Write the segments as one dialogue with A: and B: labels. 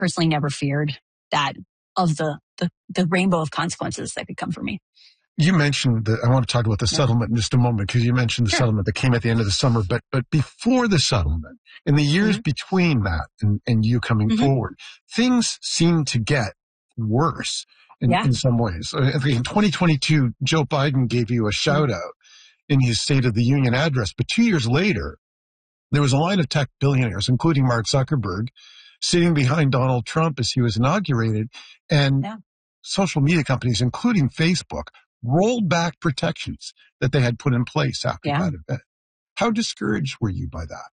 A: personally never feared that of the rainbow of consequences that could come for me.
B: You mentioned I want to talk about the settlement in just a moment, because you mentioned the settlement that came at the end of the summer. But before the settlement, in the years between that and you coming forward, things seemed to get worse in some ways. I think in 2022, Joe Biden gave you a shout out in his State of the Union address. But 2 years later, there was a line of tech billionaires, including Mark Zuckerberg, sitting behind Donald Trump as he was inaugurated. And social media companies, including Facebook, rolled back protections that they had put in place after that event. How discouraged were you by that?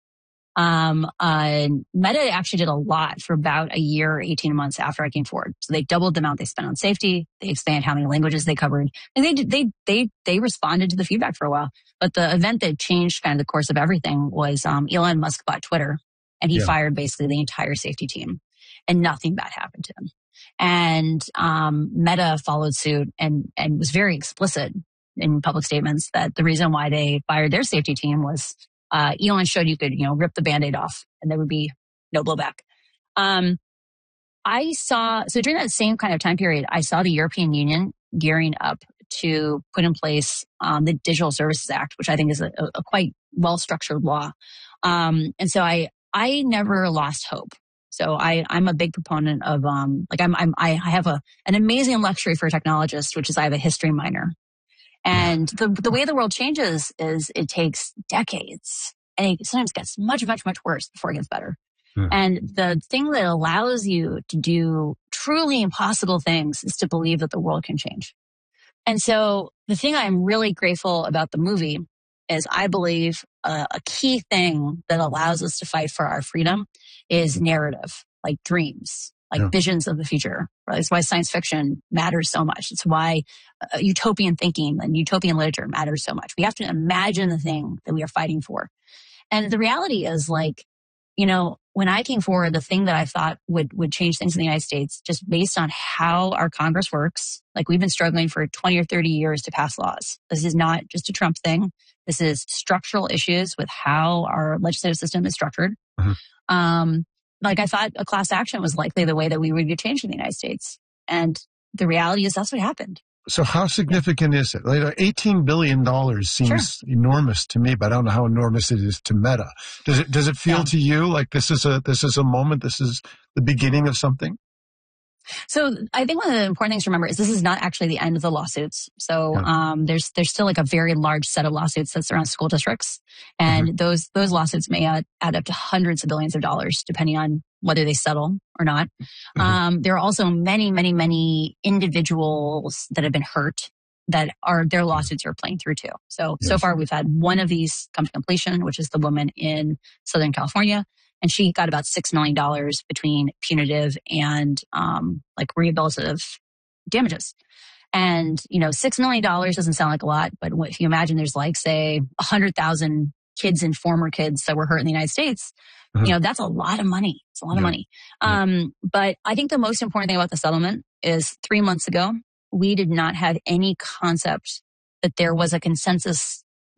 A: Meta actually did a lot for about a year, 18 months after I came forward. So they doubled the amount they spent on safety. They expanded how many languages they covered. And they responded to the feedback for a while. But the event that changed kind of the course of everything was Elon Musk bought Twitter, and he fired basically the entire safety team, and nothing bad happened to him. And Meta followed suit and was very explicit in public statements that the reason why they fired their safety team was Elon showed you could, rip the Band-Aid off and there would be no blowback. So during that same kind of time period, I saw the European Union gearing up to put in place the Digital Services Act, which I think is a quite well-structured law. And so I never lost hope. So I'm a big proponent of, I have an amazing luxury for a technologist, which is I have a history minor. And the way the world changes is it takes decades, and it sometimes gets much, much, much worse before it gets better. And the thing that allows you to do truly impossible things is to believe that the world can change. And so the thing I'm really grateful about the movie is I believe a key thing that allows us to fight for our freedom is narrative, like dreams, like visions of the future. Right? It's why science fiction matters so much. It's why utopian thinking and utopian literature matters so much. We have to imagine the thing that we are fighting for. And the reality is, when I came forward, the thing that I thought would change things in the United States, just based on how our Congress works, like we've been struggling for 20 or 30 years to pass laws. This is not just a Trump thing. This is structural issues with how our legislative system is structured. I thought a class action was likely the way that we would get changed in the United States. And the reality is that's what happened. So
B: how significant is it? $18 billion seems enormous to me, but I don't know how enormous it is to Meta. Does it feel to you like this is a moment, this is the beginning of something?
A: So I think one of the important things to remember is this is not actually the end of the lawsuits. So there's still a very large set of lawsuits that's around school districts. And those lawsuits may add up to hundreds of billions of dollars, depending on whether they settle or not. There are also many, many, many individuals that have been hurt that their lawsuits are playing through too. So far we've had one of these come to completion, which is the woman in Southern California. And she got about $6 million between punitive and rehabilitative damages. And, $6 million doesn't sound like a lot, but if you imagine there's say 100,000 kids and former kids that were hurt in the United States, that's a lot of money. It's a lot of money. But I think the most important thing about the settlement is 3 months ago, we did not have any concept that there was a consensus